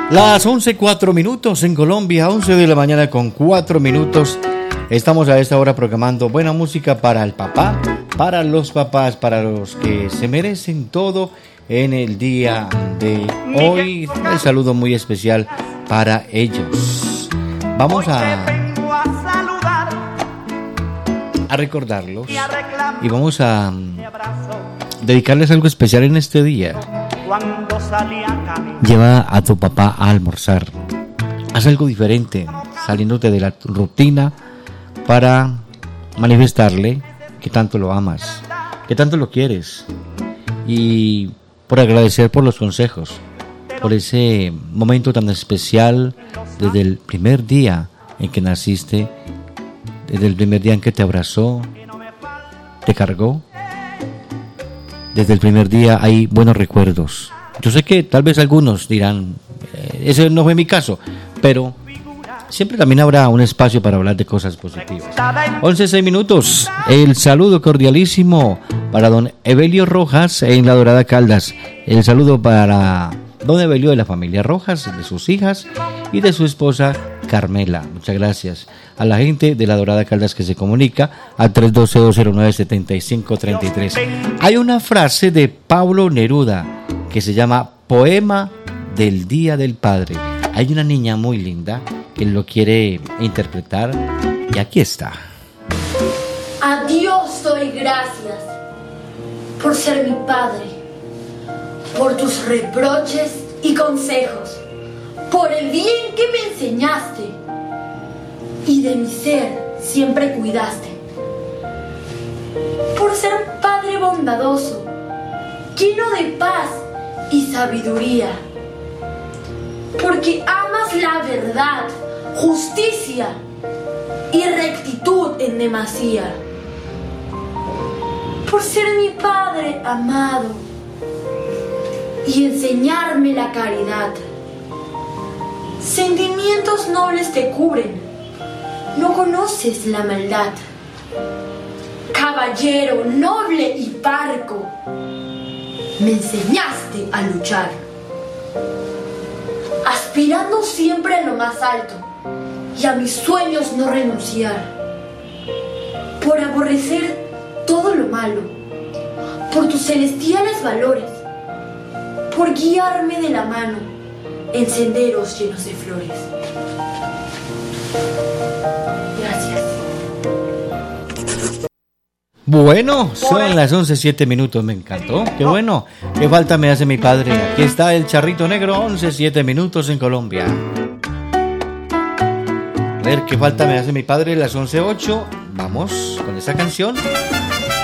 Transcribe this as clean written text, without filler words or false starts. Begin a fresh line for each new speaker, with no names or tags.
Las 11:04 en Colombia, 11 de la mañana con 4 minutos. Estamos a esta hora programando buena música para el papá, para los papás, para los que se merecen todo en el día de hoy. Un saludo muy especial para ellos. Vamos a recordarlos y vamos a dedicarles algo especial en este día. Lleva a tu papá a almorzar. Haz algo diferente, saliéndote de la rutina para manifestarle que tanto lo amas, que tanto lo quieres, y por agradecer por los consejos, por ese momento tan especial desde el primer día en que naciste, desde el primer día en que te abrazó, te cargó. Desde el primer día hay buenos recuerdos. Yo sé que tal vez algunos dirán, ese no fue mi caso, pero siempre también habrá un espacio para hablar de cosas positivas. 11:06. El saludo cordialísimo para don Evelio Rojas en La Dorada Caldas. El saludo para don Evelio de la familia Rojas, de sus hijas y de su esposa Carmela. Muchas gracias a la gente de La Dorada Caldas que se comunica al 312-209-7533. Hay una frase de Pablo Neruda que se llama Poema del Día del Padre. Hay una niña muy linda que lo quiere interpretar y aquí está.
A Dios doy gracias por ser mi padre, por tus reproches y consejos, por el bien que me enseñaste y de mi ser siempre cuidaste, por ser un padre bondadoso, lleno de paz y sabiduría, porque amas la verdad, justicia y rectitud en demasía, por ser mi padre amado y enseñarme la caridad. Sentimientos nobles te cubren, no conoces la maldad. Caballero noble y parco, me enseñaste a luchar, aspirando siempre a lo más alto y a mis sueños no renunciar, por aborrecer todo lo malo, por tus celestiales valores, por guiarme de la mano en senderos llenos de flores. Gracias.
Bueno, son las 11:07, me encantó. Qué bueno. ¿Qué falta me hace mi padre? Aquí está el Charrito Negro, 11:07 en Colombia. A ver, ¿qué falta me hace mi padre? Las 11:08. Vamos con esa canción.